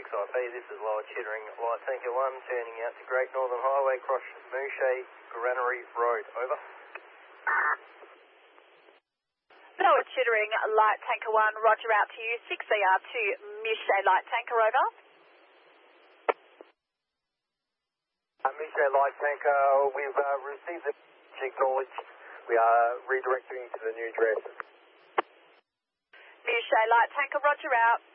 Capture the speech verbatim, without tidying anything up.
six I P, this is Lower Chittering, Light Tanker one, turning out to Great Northern Highway, cross Mouchet Granary Road, over. Lower Chittering, Light Tanker one, roger out to you, six E R two, Mouchet Light Tanker, over. Uh, Mouchet Light Tanker, we've uh, received the acknowledged. We are redirecting to the new address. Mouchet Light Tanker, roger out.